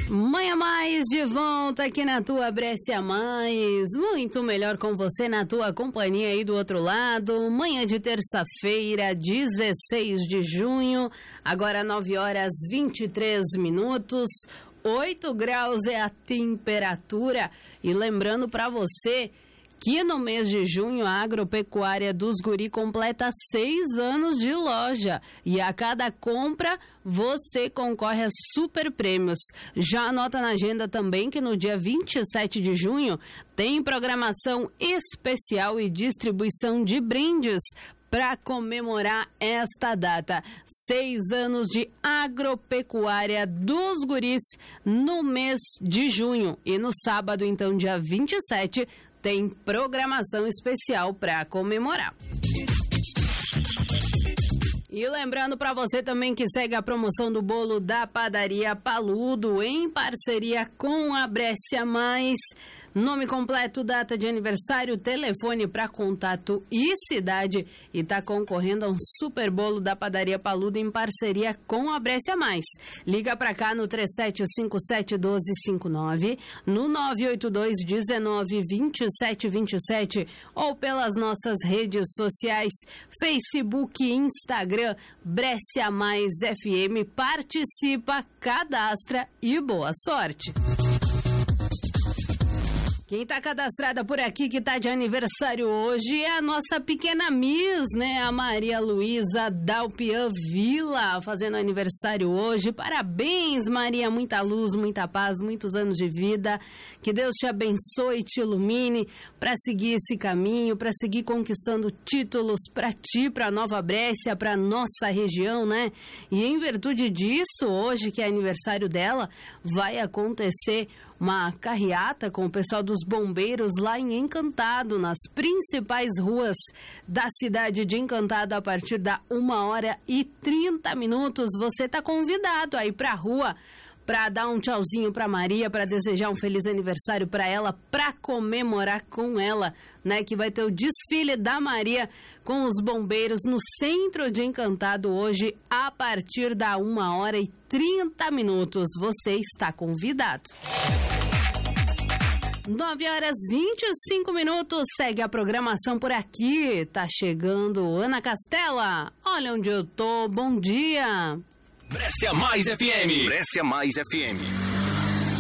Manhã Mais de volta aqui na tua Brescia Mais, muito melhor com você na tua companhia aí do outro lado. Manhã de terça-feira, 16 de junho, agora 9h23, 8 graus é a temperatura. E lembrando para você que no mês de junho a Agropecuária dos Guri completa 6 anos de loja e a cada compra você concorre a super prêmios. Já anota na agenda também que no dia 27 de junho tem programação especial e distribuição de brindes para comemorar esta data. 6 anos de Agropecuária dos Guris no mês de junho. E no sábado, então, dia 27, tem programação especial para comemorar. E lembrando para você também que segue a promoção do bolo da Padaria Paludo em parceria com a Brescia Mais. Nome completo, data de aniversário, telefone para contato e cidade. E tá concorrendo a um super bolo da Padaria Paludo em parceria com a Brescia Mais. Liga para cá no 3757-1259, no 982-19-2727 ou pelas nossas redes sociais, Facebook e Instagram, Brescia Mais FM. Participa, cadastra e boa sorte. Quem tá cadastrada por aqui, que tá de aniversário hoje, é a nossa pequena Miss, né? A Maria Luísa Dalpian Vila, fazendo aniversário hoje. Parabéns, Maria, muita luz, muita paz, muitos anos de vida. Que Deus te abençoe e te ilumine para seguir esse caminho, para seguir conquistando títulos para ti, para Nova Brescia, para nossa região, né? E em virtude disso, hoje, que é aniversário dela, vai acontecer uma carreata com o pessoal dos bombeiros lá em Encantado, nas principais ruas da cidade de Encantado, a partir da 1h30. Você tá convidado aí pra rua para dar um tchauzinho para Maria, para desejar um feliz aniversário para ela, para comemorar com ela, né? Que vai ter o desfile da Maria com os bombeiros no centro de Encantado hoje, a partir da 1h30. Você está convidado. 9h25, segue a programação por aqui. Tá chegando Ana Castela. Olha onde eu tô, bom dia. Brescia Mais FM. Brescia Mais FM.